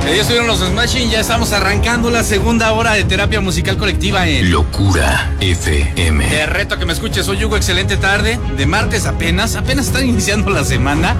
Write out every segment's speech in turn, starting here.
Ellos estuvieron los Smashing, ya estamos arrancando la segunda hora de terapia musical colectiva en Locura FM. Te reto a que me escuches, soy Hugo, excelente tarde, de martes apenas están iniciando la semana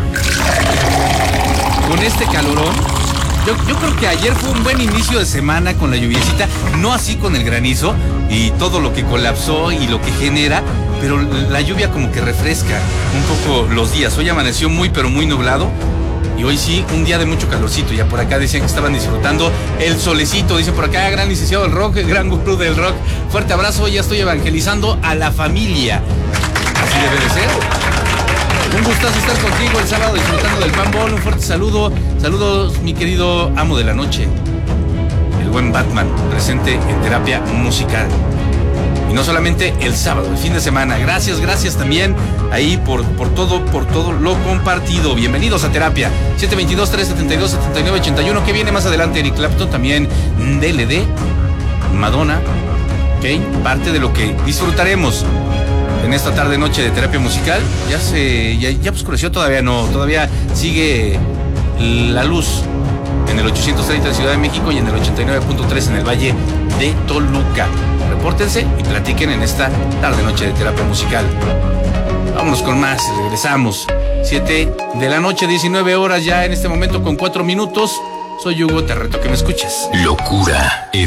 con este calorón. Yo creo que ayer fue un buen inicio de semana con la lluviecita, no así con el granizo y todo lo que colapsó y lo que genera, pero la lluvia como que refresca un poco los días. Hoy amaneció muy pero muy nublado. Y hoy sí, un día de mucho calorcito. Ya por acá decían que estaban disfrutando el solecito. Dice por acá, gran licenciado del rock, gran gurú del rock. Fuerte abrazo, ya estoy evangelizando a la familia. Así debe de ser. Un gustazo estar contigo el sábado disfrutando del Panball. Un fuerte saludo. Saludos, mi querido amo de la noche. El buen Batman, presente en terapia musical. Y no solamente el sábado, el fin de semana. Gracias también ahí por todo lo compartido. Bienvenidos a terapia. 722-372-7981. ¿Qué viene más adelante? Eric Clapton, también DLD, Madonna. ¿Ok? Parte de lo que disfrutaremos en esta tarde noche de terapia musical. Ya oscureció, todavía no. Todavía sigue la luz en el 830 de Ciudad de México y en el 89.3 en el Valle de Toluca. Repórtense y platiquen en esta tarde noche de terapia musical. Vámonos con más, regresamos. 7 de la noche, 19 horas ya en este momento con 4 minutos. Soy Hugo, te reto que me escuches. Locura FM.